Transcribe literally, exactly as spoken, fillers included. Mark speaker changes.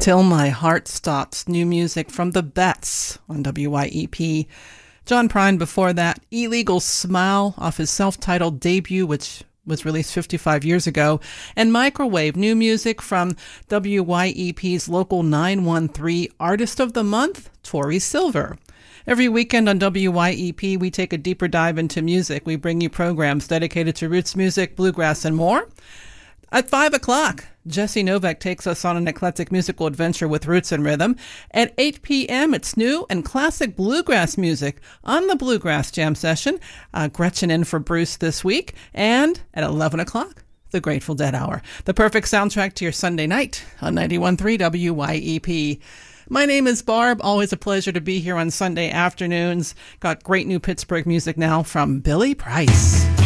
Speaker 1: Till My Heart Stops, new music from the Bets on W Y E P. John Prine before that, Illegal Smile off his self-titled debut, which was released fifty-five years ago, and Microwave, new music from W Y E P's local nine one three Artist of the Month, Tori Silver. Every weekend on W Y E P, we take a deeper dive into music. We bring you programs dedicated to roots music, bluegrass, and more. At five o'clock, Jesse Novak takes us on an eclectic musical adventure with roots and rhythm. At eight p.m., it's new and classic bluegrass music on the Bluegrass Jam Session. Uh, Gretchen in for Bruce this week. And at eleven o'clock, the Grateful Dead Hour. The perfect soundtrack to your Sunday night on ninety-one point three W Y E P. My name is Barb. Always a pleasure to be here on Sunday afternoons. Got great new Pittsburgh music now from Billy Price.